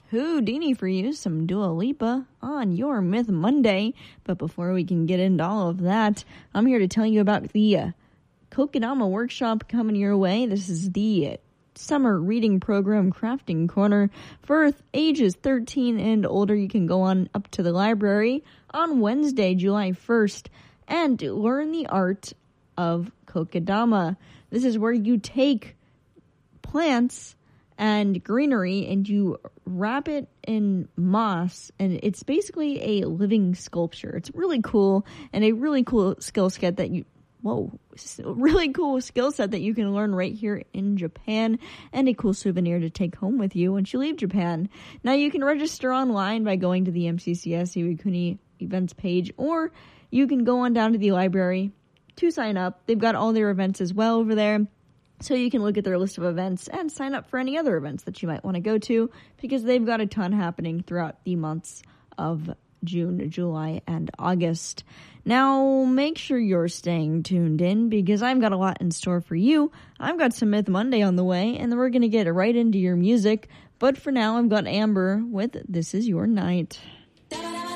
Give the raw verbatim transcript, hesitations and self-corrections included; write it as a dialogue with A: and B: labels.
A: Houdini for you, some Dua Lipa on your Myth Monday. But before we can get into all of that, I'm here to tell you about the uh, Kokedama workshop coming your way. This is the uh, summer reading program Crafting Corner for ages thirteen and older. You can go on up to the library on Wednesday, July first, and learn the art of Kokedama. This is where you take plants and greenery and you wrap it in moss, and it's basically a living sculpture. It's really cool, and a really cool skill set that you whoa really cool skill set that you can learn right here in Japan, and a cool souvenir to take home with you once you leave Japan. Now you can register online by going to the M C C S Iwakuni events page, or you can go on down to the library to sign up. They've got all their events as well over there, so you can look at their list of events and sign up for any other events that you might want to go to, because they've got a ton happening throughout the months of June, July, and August. Now, make sure you're staying tuned in, because I've got a lot in store for you. I've got some Myth Monday on the way, and then we're going to get right into your music. But for now, I've got Amber with This Is Your Night.